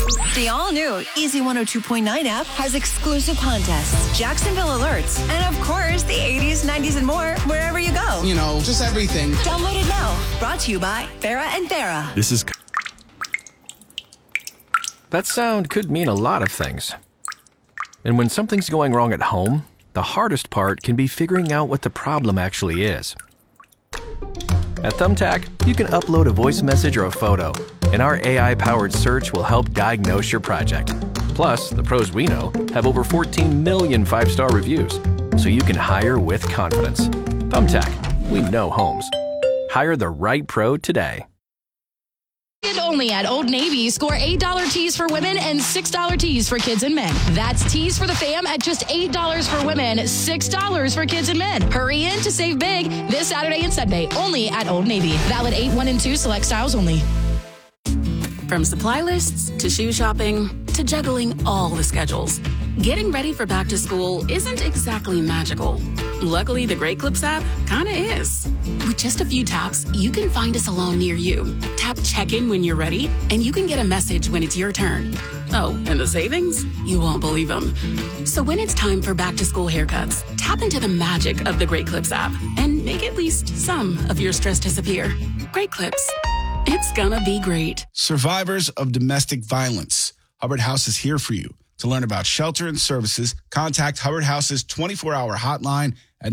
The all-new Easy 102.9 app has exclusive contests, Jacksonville alerts, and of course, the 80s, 90s, and more wherever you go. You know, just everything. Download it now. Brought to you by Farrah and Farrah. This is... That sound could mean a lot of things. And when something's going wrong at home, the hardest part can be figuring out what the problem actually is. At Thumbtack, you can upload a voice message or a photo, and our AI-powered search will help diagnose your project. Plus, the pros we know have over 14 million 5-star reviews, so you can hire with confidence. Thumbtack, we know homes. Hire the right pro today. Only at Old Navy. Score $8 tees for women and $6 tees for kids and men. That's tees for the fam at just $8 for women, $6 for kids and men. Hurry in to save big this Saturday and Sunday, only at Old Navy. Valid 8, 1, and 2 select styles only. From supply lists to shoe shopping to juggling all the schedules, getting ready for back to school isn't exactly magical. Luckily, the Great Clips app kinda is. With just a few taps, you can find a salon near you. Tap check-in when you're ready, and you can get a message when it's your turn. Oh, and the savings? You won't believe them. So when it's time for back-to-school haircuts, tap into the magic of the Great Clips app and make at least some of your stress disappear. Great Clips. It's gonna be great. Survivors of domestic violence. Hubbard House is here for you. To learn about shelter and services, contact Hubbard House's 24-hour hotline at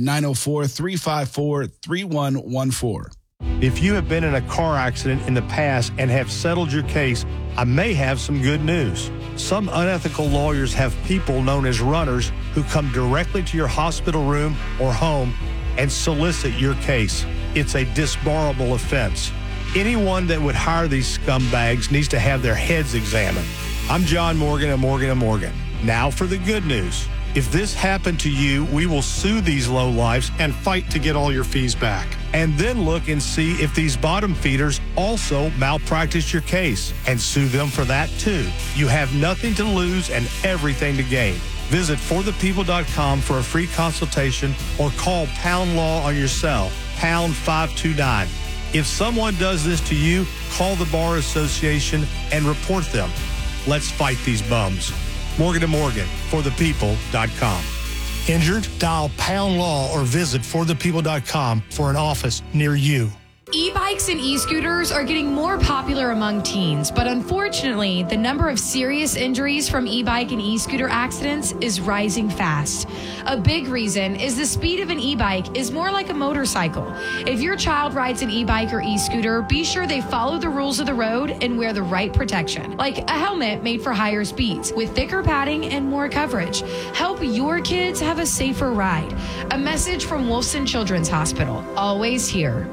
904-354-3114. If you have been in a car accident in the past and have settled your case, I may have some good news. Some unethical lawyers have people known as runners who come directly to your hospital room or home and solicit your case. It's a disbarable offense. Anyone that would hire these scumbags needs to have their heads examined. I'm John Morgan of Morgan & Morgan. Now for the good news. If this happened to you, we will sue these lowlifes and fight to get all your fees back. And then look and see if these bottom feeders also malpracticed your case and sue them for that too. You have nothing to lose and everything to gain. Visit forthepeople.com for a free consultation or call Pound Law on your cell, pound 529. If someone does this to you, call the Bar Association and report them. Let's fight these bums. Morgan & Morgan, forthepeople.com. Injured? Dial Pound Law or visit forthepeople.com for an office near you. E-bikes and e-scooters are getting more popular among teens, but unfortunately, the number of serious injuries from e-bike and e-scooter accidents is rising fast. A big reason is the speed of an e-bike is more like a motorcycle. If your child rides an e-bike or e-scooter, be sure they follow the rules of the road and wear the right protection, like a helmet made for higher speeds with thicker padding and more coverage. Help your kids have a safer ride. A message from Wolfson Children's Hospital. Always here.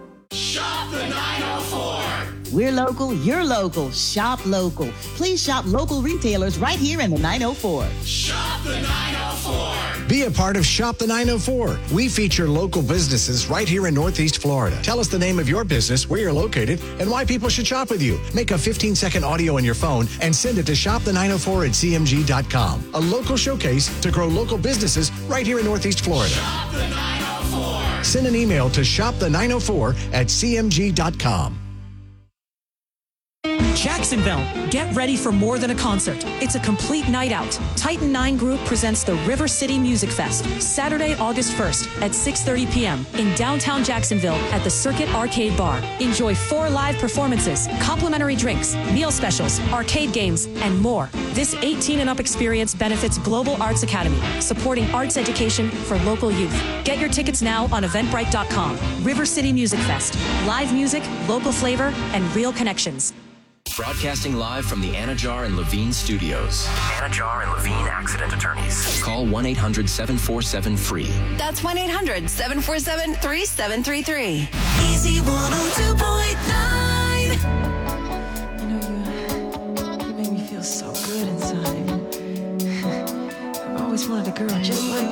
Shop the 904. We're local, you're local. Shop local. Please shop local retailers right here in the 904. Shop the 904. Be a part of Shop the 904. We feature local businesses right here in Northeast Florida. Tell us the name of your business, where you're located, and why people should shop with you. Make a 15-second audio on your phone and send it to shopthe904@cmg.com. A local showcase to grow local businesses right here in Northeast Florida. Shop the 904. Send an email to shopthe904@cmg.com. Jacksonville, get ready for more than a concert. It's a complete night out. Titan 9 Group presents the River City Music Fest, Saturday, August 1st at 6:30 p.m. in downtown Jacksonville at the Circuit Arcade Bar. Enjoy 4 live performances, complimentary drinks, meal specials, arcade games, and more. This 18 and up experience benefits Global Arts Academy, supporting arts education for local youth. Get your tickets now on Eventbrite.com. River City Music Fest. Live music, local flavor, and real connections. Broadcasting live from the Anajar and Levine studios. Anajar and Levine Accident Attorneys. Call 1-800-747-FREE. That's 1-800-747-3733. Easy 102.